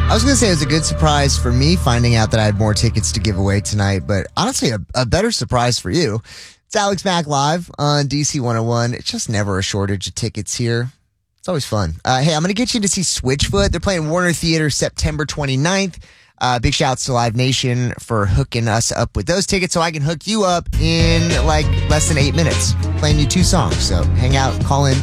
I was going to say it was a good surprise for me finding out that I had more tickets to give away tonight, but honestly, a better surprise for you. It's Alex Mack Live on DC 101. It's just never a shortage of tickets here. It's always fun. Hey, I'm going to get you to see Switchfoot. They're playing Warner Theater September 29th. Big shouts to Live Nation for hooking us up with those tickets so I can hook you up in like less than 8 minutes, playing you 2 songs. So hang out, call in